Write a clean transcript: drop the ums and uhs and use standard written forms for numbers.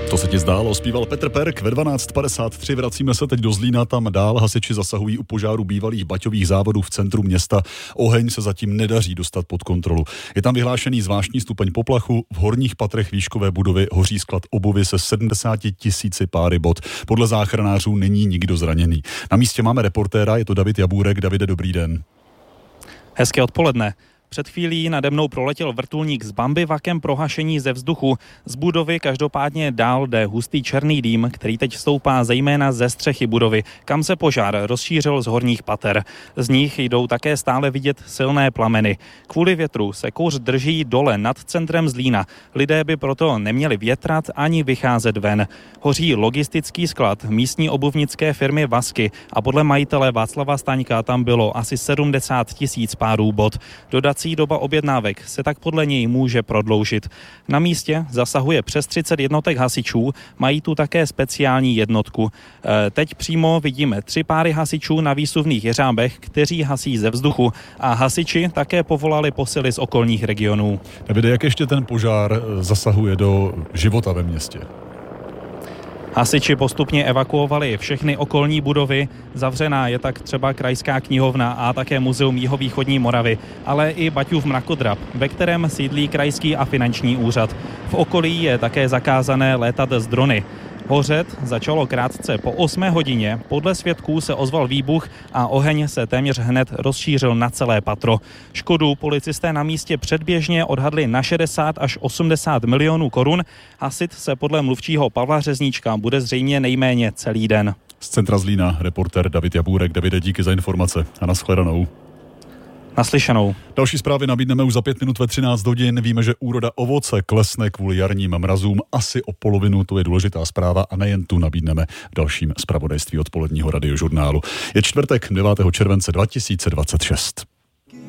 To se ti zdálo, zpíval Petr Perk ve 12:53. Vracíme se teď do Zlína, tam dál hasiči zasahují u požáru bývalých baťových závodů v centru města. Oheň se zatím nedaří dostat pod kontrolu. Je tam vyhlášený zvláštní stupeň poplachu, v horních patrech výškové budovy hoří sklad obuvy se 70 000 páry bot. Podle záchranářů není nikdo zraněný. Na místě máme reportéra, je to David Jabůrek. Davide, dobrý den. Hezké odpoledne. Před chvílí nade mnou proletěl vrtulník s bambivakem pro hašení ze vzduchu. Z budovy každopádně dál jde hustý černý dým, který teď stoupá zejména ze střechy budovy, kam se požár rozšířil z horních pater. Z nich jdou také stále vidět silné plameny. Kvůli větru se kouř drží dole nad centrem Zlína. Lidé by proto neměli větrat ani vycházet ven. Hoří logistický sklad místní obuvnické firmy Vasky a podle majitele Václava Staňka tam bylo asi 70 000 párů bot. Dodací doba objednávek se tak podle něj může prodloužit. Na místě zasahuje přes 30 jednotek hasičů, mají tu také speciální jednotku. Teď přímo vidíme 3 páry hasičů na výsuvných jeřábech, kteří hasí ze vzduchu, a hasiči také povolali posily z okolních regionů. Davide, jak ještě ten požár zasahuje do života ve městě? Hasiči postupně evakuovali všechny okolní budovy, zavřená je tak třeba Krajská knihovna a také Muzeum jihovýchodní Moravy, ale i Baťův mrakodrap, ve kterém sídlí krajský a finanční úřad. V okolí je také zakázané létat z drony. Hořet začalo krátce po 8 hodině, podle svědků se ozval výbuch a oheň se téměř hned rozšířil na celé patro. Škodu policisté na místě předběžně odhadli na 60 až 80 milionů korun. Hasit se podle mluvčího Pavla Řezníčka bude zřejmě nejméně celý den. Z centra Zlína reportér David Jabůrek. Davide, díky za informace a nashledanou. Naslyšenou. Další zprávy nabídneme už za 5 minut ve 13 hodin. Víme, že úroda ovoce klesne kvůli jarním mrazům asi o polovinu, to je důležitá zpráva a nejen tu nabídneme v dalším zpravodajství odpoledního radiožurnálu. Je čtvrtek 9. července 2026.